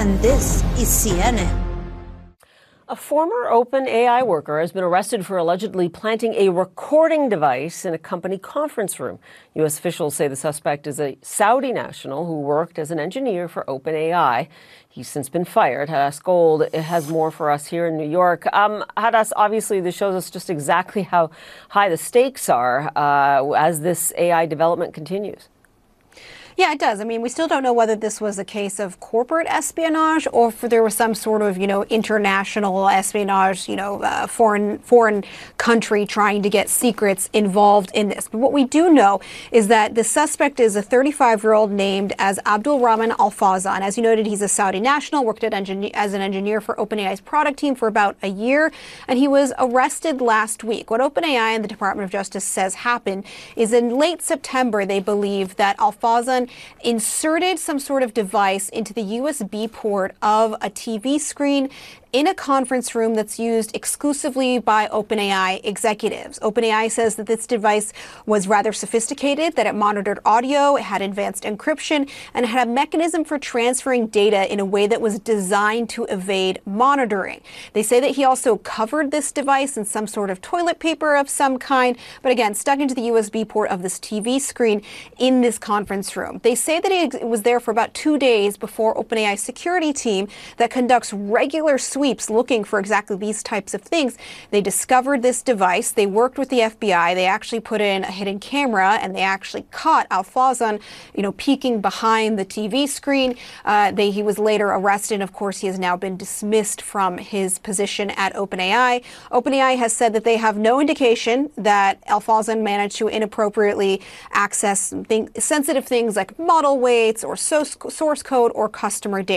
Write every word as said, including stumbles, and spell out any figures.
and this is C N N. A former OpenAI worker has been arrested for allegedly planting a recording device in a company conference room. U S officials say the suspect is a Saudi national who worked as an engineer for OpenAI. He's since been fired. Hadas Gold has more for us here in New York. Um, Hadas, obviously this shows us just exactly how high the stakes are uh, as this A I development continues. Yeah, it does. I mean, we still don't know whether this was a case of corporate espionage or if there was some sort of, you know, international espionage, you know, uh, foreign foreign country trying to get secrets involved in this. But what we do know is that the suspect is a thirty-five-year-old named as Abdul Rahman Al Fawzan. As you noted, he's a Saudi national, worked at engineer, as an engineer for OpenAI's product team for about a year, and he was arrested last week. What OpenAI and the Department of Justice says happened is in late September, they believe that Al Fawzan inserted some sort of device into the U S B port of a T V screen in a conference room that's used exclusively by OpenAI executives. OpenAI says that this device was rather sophisticated, that it monitored audio, it had advanced encryption, and it had a mechanism for transferring data in a way that was designed to evade monitoring. They say that he also covered this device in some sort of toilet paper of some kind, but again, stuck into the U S B port of this T V screen in this conference room. They say that it was there for about two days before OpenAI's security team that conducts regular sweeps looking for exactly these types of things. They discovered this device. They worked with the F B I. They actually put in a hidden camera and they actually caught Al Fawzan, you know, peeking behind the T V screen. Uh, they, he was later arrested. Of course, he has now been dismissed from his position at OpenAI. OpenAI has said that they have no indication that Al Fawzan managed to inappropriately access thing, sensitive things like model weights or source, source code or customer data.